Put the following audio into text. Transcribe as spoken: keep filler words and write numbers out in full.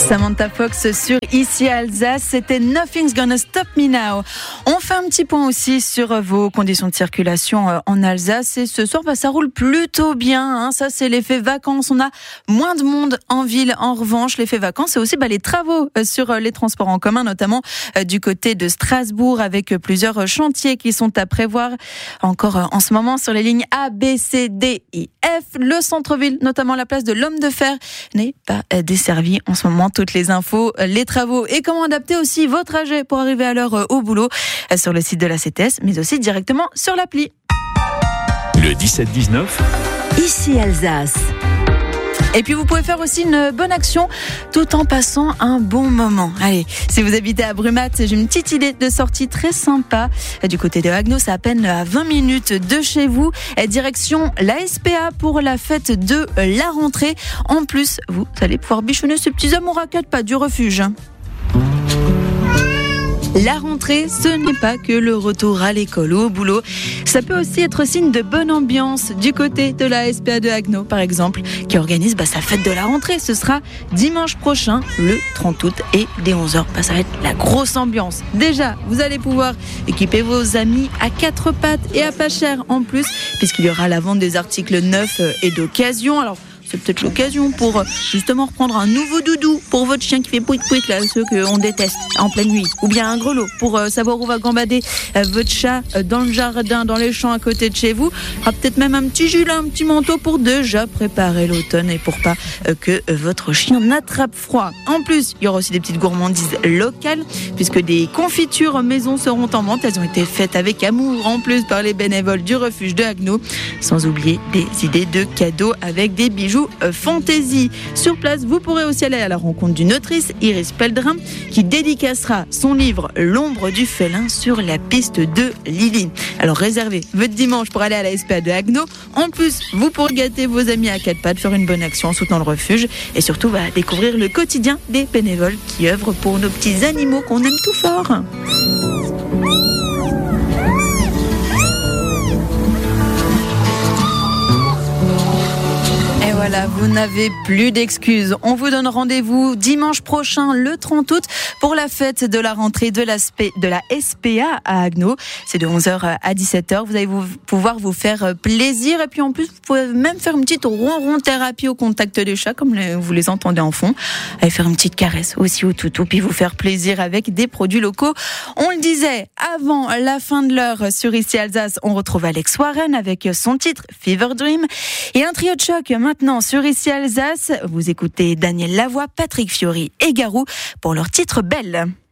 Samantha Fox sur Ici Alsace, c'était Nothing's Gonna Stop Me Now. On fait un petit point aussi sur vos conditions de circulation en Alsace et ce soir bah, ça roule plutôt bien, hein. Ça c'est l'effet vacances, on a moins de monde en ville. En revanche l'effet vacances c'est aussi bah, les travaux sur les transports en commun, notamment du côté de Strasbourg avec plusieurs chantiers qui sont à prévoir encore en ce moment sur les lignes A, B, C, D et F. Le centre-ville, notamment la place de l'Homme de Fer, n'est pas desservi en ce moment. Toutes les infos, les travaux et comment adapter aussi vos trajets pour arriver à l'heure au boulot sur le site de la C T S, mais aussi directement sur l'appli. Le dix-sept dix-neuf. Ici Alsace. Et puis vous pouvez faire aussi une bonne action tout en passant un bon moment. Allez, si vous habitez à Brumat, j'ai une petite idée de sortie très sympa. Du côté de Haguenau, c'est à peine à vingt minutes de chez vous. Direction la S P A pour la fête de la rentrée. En plus, vous allez pouvoir bichonner ces petits amours à quatre pattes du refuge. La rentrée, ce n'est pas que le retour à l'école ou au boulot. Ça peut aussi être signe de bonne ambiance du côté de la S P A de Haguenau, par exemple, qui organise bah, sa fête de la rentrée. Ce sera dimanche prochain, le trente août, et dès onze heures, bah, ça va être la grosse ambiance. Déjà, vous allez pouvoir équiper vos amis à quatre pattes et à pas cher en plus, puisqu'il y aura la vente des articles neufs et d'occasion. Alors, c'est peut-être l'occasion pour justement reprendre un nouveau doudou pour votre chien qui fait pouic pouic là, ceux qu'on déteste en pleine nuit, ou bien un grelot pour savoir où va gambader votre chat dans le jardin, dans les champs à côté de chez vous. Il y aura peut-être même un petit gilet, un petit manteau pour déjà préparer l'automne et pour pas que votre chien n'attrape froid. En plus, il y aura aussi des petites gourmandises locales puisque des confitures maison seront en vente. Elles ont été faites avec amour en plus par les bénévoles du refuge de Haguenau, sans oublier des idées de cadeaux avec des bijoux fantaisie. Sur place, vous pourrez aussi aller à la rencontre d'une autrice, Iris Peldrin, qui dédicacera son livre L'ombre du félin sur la piste de Lily. Alors réservez votre dimanche pour aller à la S P A de Haguenau. En plus, vous pourrez gâter vos amis à quatre pattes, faire une bonne action en soutenant le refuge et surtout bah, découvrir le quotidien des bénévoles qui œuvrent pour nos petits animaux qu'on aime tout fort. Voilà, vous n'avez plus d'excuses. On vous donne rendez-vous dimanche prochain, le trente août, pour la fête de la rentrée de la, de la S P A à Haguenau. C'est de onze heures à dix-sept heures. Vous allez vous, pouvoir vous faire plaisir. Et puis en plus, vous pouvez même faire une petite ronron thérapie au contact des chats, comme les, vous les entendez en fond. Allez faire une petite caresse aussi au toutou, puis vous faire plaisir avec des produits locaux. On le disait, avant la fin de l'heure sur Ici Alsace, on retrouve Alex Warren avec son titre Fever Dream. Et un trio de choc maintenant sur Ici Alsace, vous écoutez Daniel Lavoie, Patrick Fiori et Garou pour leur titre Belle.